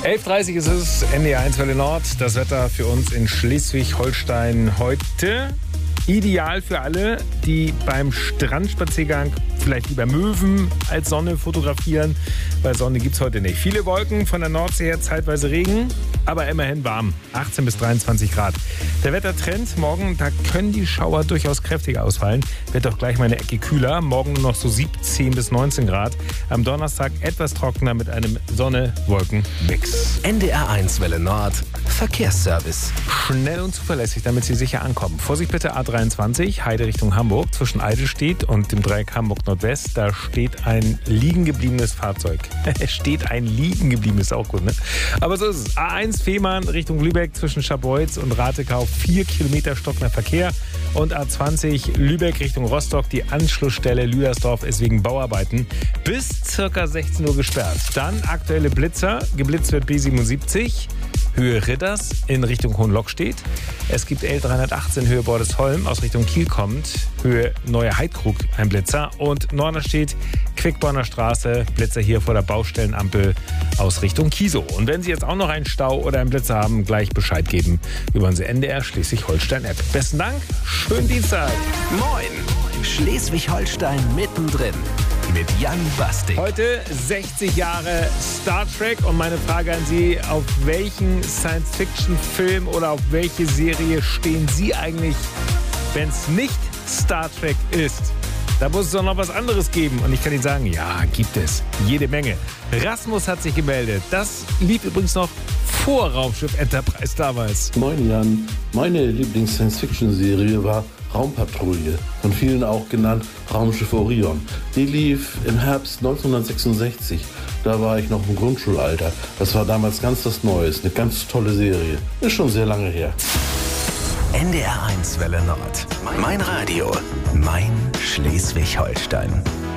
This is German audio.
11:30 ist es, NDR1 Welle Nord. Das Wetter für uns in Schleswig-Holstein heute. Ideal für alle, die beim Strandspaziergang vielleicht lieber Möwen als Sonne fotografieren, weil Sonne gibt es heute nicht. Viele Wolken, von der Nordsee her zeitweise Regen, aber immerhin warm, 18 bis 23 Grad. Der Wettertrend, morgen, da können die Schauer durchaus kräftiger ausfallen, wird auch gleich mal eine Ecke kühler, morgen nur noch so 17 bis 19 Grad. Am Donnerstag etwas trockener mit einem Sonne-Wolken-Mix. NDR1 Welle Nord, Verkehrsservice. Schnell und zuverlässig, damit Sie sicher ankommen. Vorsicht bitte A23, Heide Richtung Hamburg, zwischen Eidelstedt und dem Dreieck Hamburg-Nordwest. Da steht ein liegen gebliebenes Fahrzeug. Es steht ein liegen gebliebenes, auch gut, ne? Aber so ist es. A1 Fehmarn Richtung Lübeck zwischen Scharbeutz und Ratekau, 4 Kilometer stockender Verkehr. Und A20 Lübeck Richtung Rostock, die Anschlussstelle Lüdersdorf ist wegen Bauarbeiten bis ca. 16 Uhr gesperrt. Dann aktuelle Blitzer, geblitzt wird B77. Höhe Ritters in Richtung Hohenlockstedt. Es gibt L318 Höhe Bordesholm aus Richtung Kiel kommt. Höhe Neue Heidkrug ein Blitzer. Und Norderstedt Quickborner Straße, Blitzer hier vor der Baustellenampel aus Richtung Kiesow. Und wenn Sie jetzt auch noch einen Stau oder einen Blitzer haben, gleich Bescheid geben über unsere NDR Schleswig-Holstein-App. Besten Dank, schönen Dienstag. Moin, Schleswig-Holstein mittendrin. Mit Jan Bastik. Heute 60 Jahre Star Trek und meine Frage an Sie, auf welchen Science-Fiction-Film oder auf welche Serie stehen Sie eigentlich, wenn es nicht Star Trek ist? Da muss es doch noch was anderes geben. Und ich kann Ihnen sagen, ja, gibt es. Jede Menge. Rasmus hat sich gemeldet. Das lief übrigens noch vor Raumschiff Enterprise damals. Moin Jan, meine Lieblings-Science-Fiction-Serie war Raumpatrouille, von vielen auch genannt Raumschiff Orion. Die lief im Herbst 1966. Da war ich noch im Grundschulalter. Das war damals ganz das Neues, eine ganz tolle Serie. Ist schon sehr lange her. NDR1 Welle Nord. Mein Radio, mein Schleswig-Holstein.